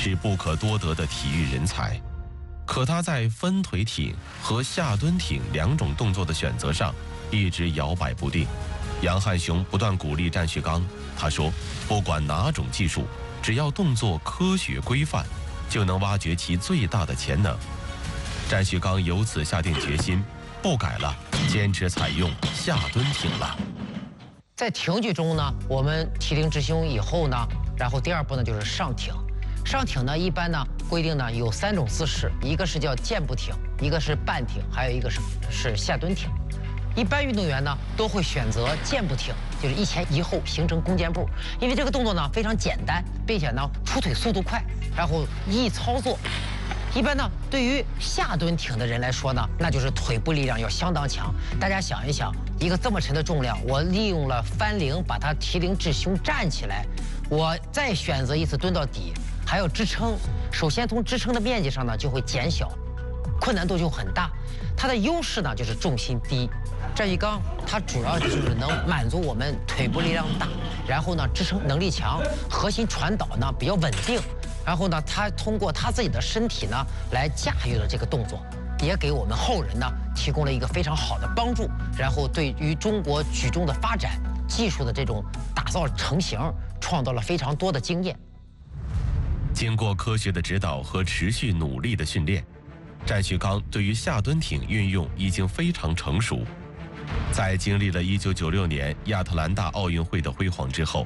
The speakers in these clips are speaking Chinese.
是不可多得的体育人才。可他在分腿挺和下蹲挺两种动作的选择上一直摇摆不定。杨汉雄不断鼓励战旭刚，他说：“不管哪种技术，只要动作科学规范，就能挖掘其最大的潜能。”战旭刚由此下定决心，不改了，坚持采用下蹲挺了。 在挺举中呢，我们提挺直胸以后呢，然后第二步呢就是上挺。上挺呢，一般呢规定呢有3种姿势，一个是叫箭步挺，一个是半挺，还有一个是下蹲挺。一般运动员呢都会选择箭步挺，就是一前一后形成弓箭步，因为这个动作呢非常简单，并且呢出腿速度快，然后易操作。一般呢，对于下蹲挺的人来说呢，那就是腿部力量要相当强。大家想一想，一个这么沉的重量，我利用了翻领把它提挺至胸站起来，我再选择一次蹲到底，还要支撑。首先从支撑的面积上呢就会减小，困难度就很大。它的优势呢就是重心低。战旭刚它主要就是能满足我们腿部力量大，然后呢支撑能力强，核心传导呢比较稳定。然后呢，他通过他自己的身体呢来驾驭了这个动作，也给我们后人呢提供了一个非常好的帮助。然后对于中国举重的发展、技术的这种打造成型，创造了非常多的经验。 经过科学的指导和持续努力的训练，战旭刚对于下蹲挺运用已经非常成熟。在经历了1996年亚特兰大奥运会的辉煌之后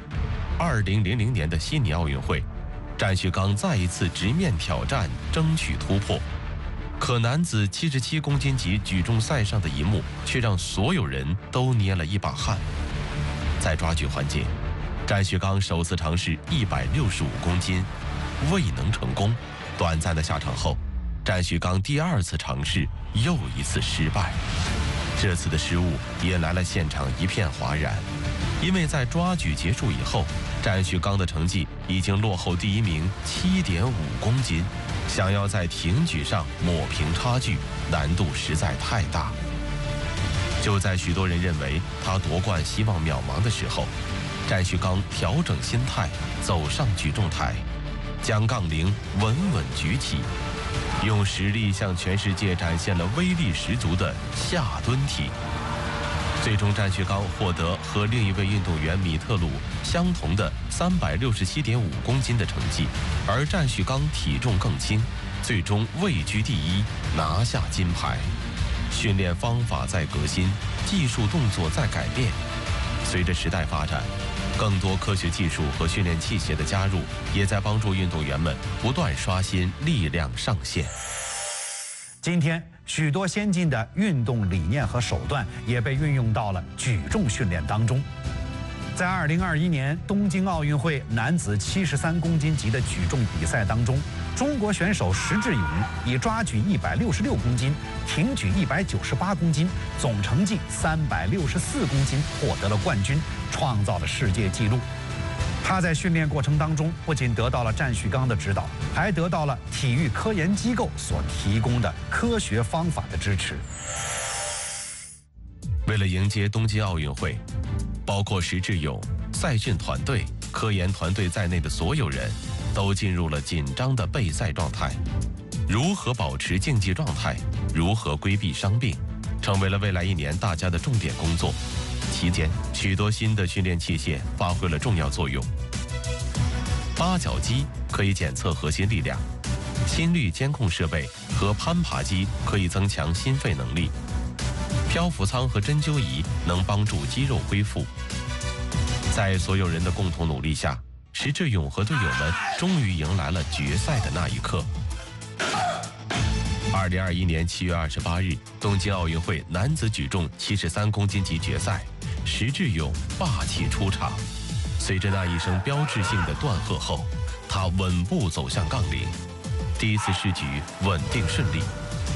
，2000年的悉尼奥运会，战旭刚再一次直面挑战，争取突破。可男子77公斤级举重赛上的一幕，却让所有人都捏了一把汗。在抓举环节，战旭刚首次尝试165公斤，未能成功。短暂的下场后，战旭刚第2次尝试，又一次失败。这次的失误引来了现场一片哗然，因为在抓举结束以后，战旭刚的成绩已经落后第1名7.5公斤，想要在挺举上抹平差距，难度实在太大。就在许多人认为他夺冠希望渺茫的时候，战旭刚调整心态，走上举重台，将杠铃稳稳举起，用实力向全世界展现了威力十足的下蹲挺。最终战旭刚获得和另一位运动员米特鲁相同的367.5公斤的成绩，而战旭刚体重更轻，最终位居第1，拿下金牌。训练方法在革新，技术动作在改变。随着时代发展，更多科学技术和训练器械的加入，也在帮助运动员们不断刷新力量上限。 今天，许多先进的运动理念和手段也被运用到了举重训练当中。在2021年东京奥运会男子73公斤级的举重比赛当中，中国选手石智勇以抓举166公斤、挺举198公斤，总成绩364公斤获得了冠军，创造了世界纪录。他在训练过程当中不仅得到了战旭刚的指导，还得到了体育科研机构所提供的科学方法的支持。 为了迎接东京奥运会，包括石智勇、赛训团队、科研团队在内的所有人都进入了紧张的备赛状态。如何保持竞技状态，如何规避伤病，成为了未来1年大家的重点工作。期间，许多新的训练器械发挥了重要作用。八角机可以检测核心力量，心率监控设备和攀爬机可以增强心肺能力，漂浮舱和针灸仪能帮助肌肉恢复。在所有人的共同努力下，石智勇和队友们终于迎来了决赛的那一刻。2021年7月28日，东京奥运会男子举重73公斤级决赛，石智勇霸气出场。随着那一声标志性的断喝后，他稳步走向杠铃，第1次试举稳定顺利。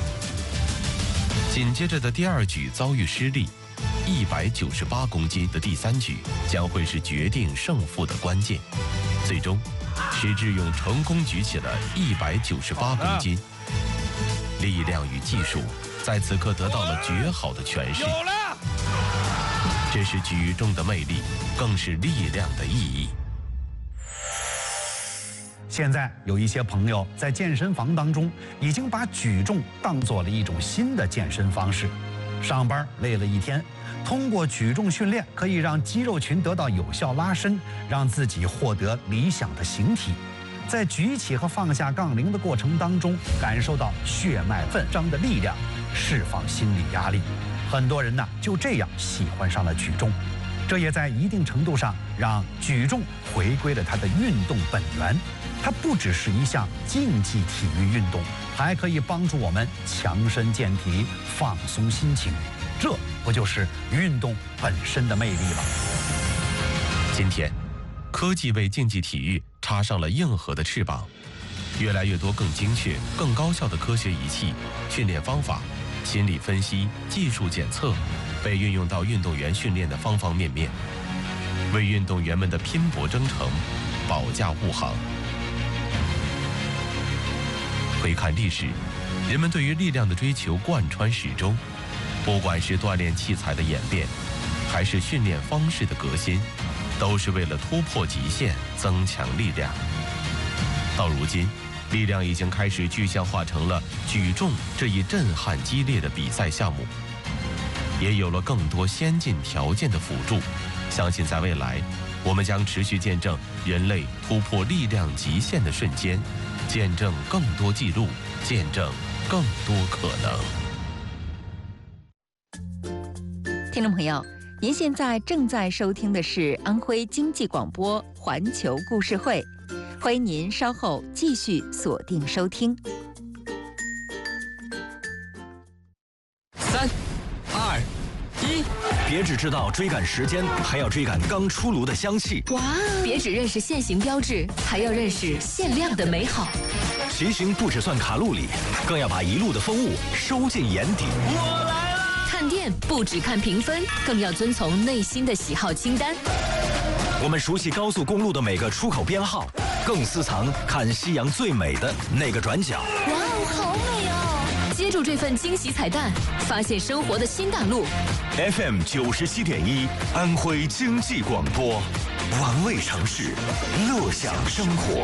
紧接着的第2举遭遇失利，198公斤的第3举将会是决定胜负的关键。最终，石智勇成功举起了198公斤，力量与技术在此刻得到了绝好的诠释。这是举重的魅力，更是力量的意义。 现在有一些朋友在健身房当中已经把举重当作了一种新的健身方式。上班累了一天，通过举重训练可以让肌肉群得到有效拉伸，让自己获得理想的形体。在举起和放下杠铃的过程当中，感受到血脉奋张的力量，释放心理压力。很多人呢就这样喜欢上了举重，这也在一定程度上让举重回归了它的运动本源。它不只是一项竞技体育运动，还可以帮助我们强身健体、放松心情。这不就是运动本身的魅力吗？ 今天，科技为竞技体育插上了硬核的翅膀，越来越多更精确、更高效的科学仪器、训练方法、心理分析、技术检测，被运用到运动员训练的方方面面，为运动员们的拼搏征程保驾护航。回看历史，人们对于力量的追求贯穿始终，不管是锻炼器材的演变，还是训练方式的革新，都是为了突破极限，增强力量。到如今，力量已经开始具象化成了举重这一震撼激烈的比赛项目，也有了更多先进条件的辅助。相信在未来，我们将持续见证人类突破力量极限的瞬间，见证更多记录，见证更多可能。 听众朋友，您现在正在收听的是安徽经济广播环球故事会，欢迎您稍后继续锁定收听。 3、2、1，别只知道追赶时间，还要追赶刚出炉的香气。 哇！别只认识现行标志，还要认识限量的美好。 骑行不只算卡路里，更要把一路的风物收进眼底。我来了！ 看店不只看评分，更要遵从内心的喜好清单。 我们熟悉高速公路的每个出口编号，更私藏看夕阳最美的那个转角。 哇哦，好美哦！接住这份惊喜彩蛋，发现生活的新大陆。 FM 97.1，安徽经济广播，玩味城市，乐享生活。